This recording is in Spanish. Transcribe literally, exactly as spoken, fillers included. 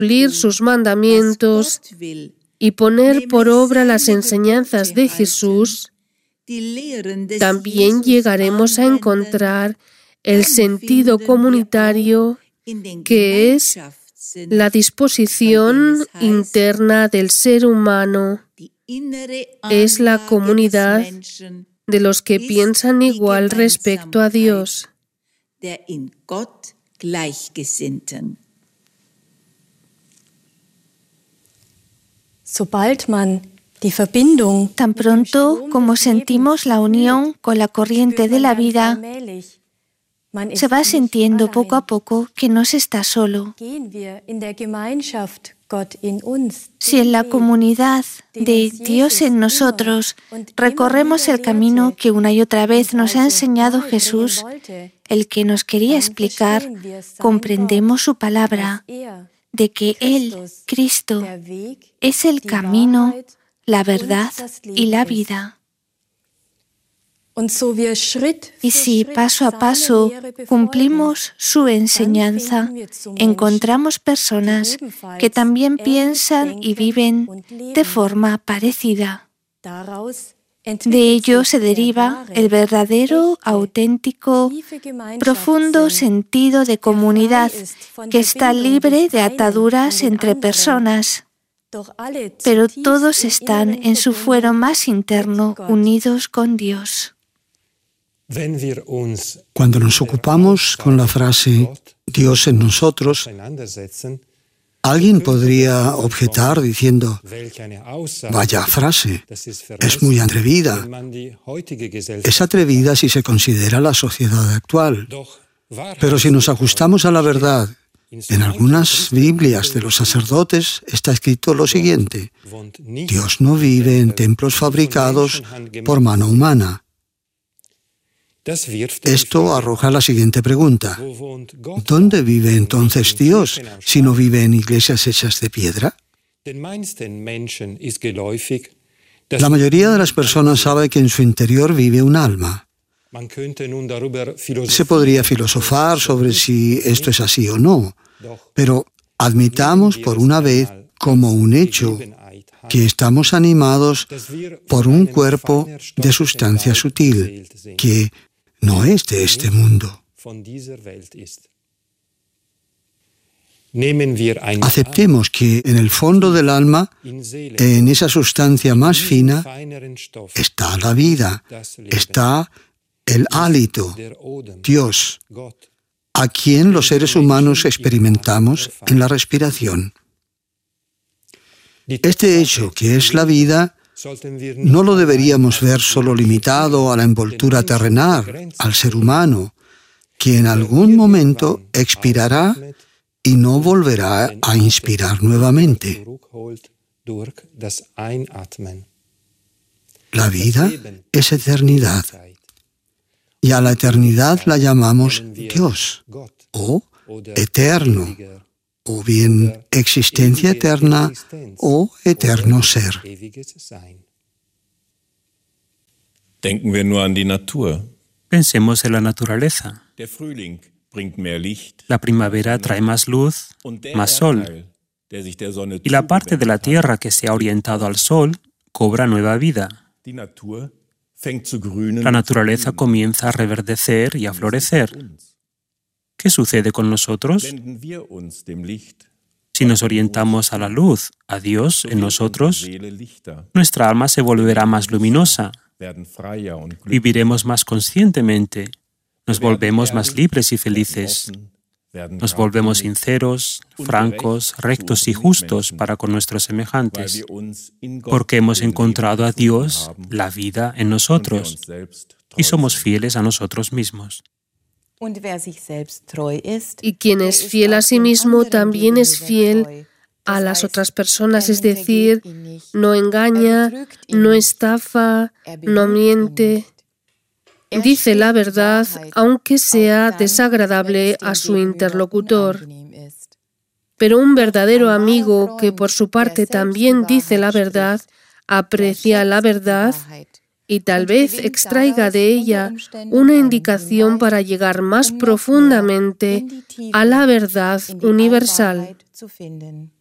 cumplir sus mandamientos y poner por obra las enseñanzas de Jesús, también llegaremos a encontrar el sentido comunitario, que es la disposición interna del ser humano, es la comunidad de los que piensan igual respecto a Dios. Tan pronto como sentimos la unión con la corriente de la vida, se va sintiendo poco a poco que no se está solo. Si en la comunidad de Dios en nosotros recorremos el camino que una y otra vez nos ha enseñado Jesús, el que nos quería explicar, comprendemos su palabra, de que Él, Cristo, es el camino, la verdad y la vida. Y si paso a paso cumplimos su enseñanza, encontramos personas que también piensan y viven de forma parecida. De ello se deriva el verdadero, auténtico, profundo sentido de comunidad que está libre de ataduras entre personas, pero todos están en su fuero más interno unidos con Dios. Cuando nos ocupamos con la frase Dios en nosotros, alguien podría objetar diciendo, vaya frase, es muy atrevida. Es atrevida si se considera la sociedad actual. Pero si nos ajustamos a la verdad, en algunas Biblias de los sacerdotes está escrito lo siguiente: Dios no vive en templos fabricados por mano humana. Esto arroja la siguiente pregunta: ¿dónde vive entonces Dios si no vive en iglesias hechas de piedra? La mayoría de las personas sabe que en su interior vive un alma. Se podría filosofar sobre si esto es así o no, pero admitamos por una vez como un hecho que estamos animados por un cuerpo de sustancia sutil que no es de este mundo. Aceptemos que en el fondo del alma, en esa sustancia más fina, está la vida, está el hálito, Dios, a quien los seres humanos experimentamos en la respiración. Este hecho, que es la vida, no lo deberíamos ver solo limitado a la envoltura terrenal, al ser humano, que en algún momento expirará y no volverá a inspirar nuevamente. La vida es eternidad, y a la eternidad la llamamos Dios, o eterno, o bien existencia eterna, o eterno ser. Denken wir nur an die Natur. Pensemos en la naturaleza. Der Frühling bringt mehr Licht. La primavera trae más luz, más sol, der sich der Sonne y la parte de la tierra que se ha orientado al sol cobra nueva vida. Die Natur fängt zu grünen. La naturaleza comienza a reverdecer y a florecer. ¿Qué sucede con nosotros? Wenden wir uns dem Licht, Si nos orientamos a la luz, a Dios en nosotros, Seele lichter, nuestra alma se volverá más luminosa, werden freier und glücklicher. viviremos más conscientemente, nos volvemos más libres y felices, nos volvemos sinceros, francos, rectos y justos para con nuestros semejantes, porque hemos encontrado a Dios, la vida, en nosotros, y somos fieles a nosotros mismos. Y quien es fiel a sí mismo también es fiel a las otras personas, es decir, no engaña, no estafa, no miente. Dice la verdad, aunque sea desagradable a su interlocutor. Pero un verdadero amigo que por su parte también dice la verdad, aprecia la verdad y tal vez extraiga de ella una indicación para llegar más profundamente a la verdad universal.